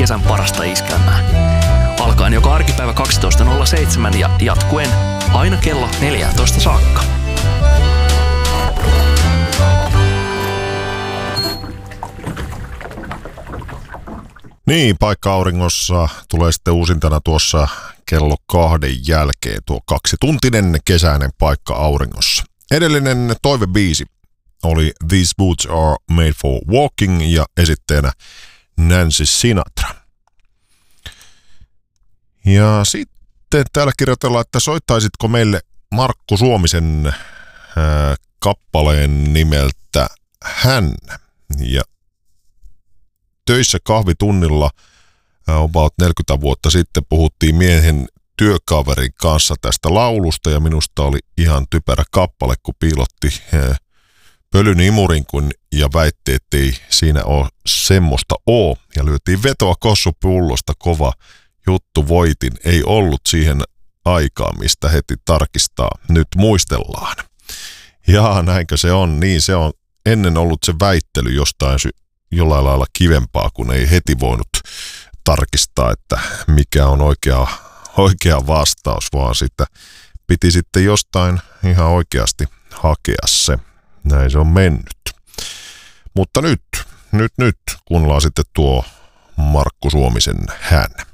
kesän parasta iskelmää. Alkaen joka arkipäivä 12.07 ja jatkuen aina kello 14 saakka. Niin, Paikka auringossa tulee sitten uusintana tuossa kello 2 jälkeen tuo 2-tuntinen kesäinen Paikka auringossa. Edellinen toivebiisi oli These Boots Are Made for Walking ja esitteenä Nancy Sinatra. Ja sitten täällä kirjoitellaan, että soittaisitko meille Markku Suomisen kappaleen nimeltä Hän. Ja töissä kahvitunnilla about 40 vuotta sitten puhuttiin miehen työkaverin kanssa tästä laulusta ja minusta oli ihan typerä kappale, kun piilotti pölyn imurin ja väitti, ettei siinä ole semmoista oo. Ja lyötiin vetoa kossupullosta, kova juttu, voitin. Ei ollut siihen aikaa, mistä heti tarkistaa. Nyt muistellaan. Jaa, näinkö se on? Niin se on ennen ollut se väittely jostain jollain lailla kivempaa, kun ei heti voinut tarkistaa, että mikä on oikea vastaus, vaan sitä piti sitten jostain ihan oikeasti hakea se. Näin se on mennyt. Mutta nyt kuunnellaan sitten tuo Markku Suomisen Hän.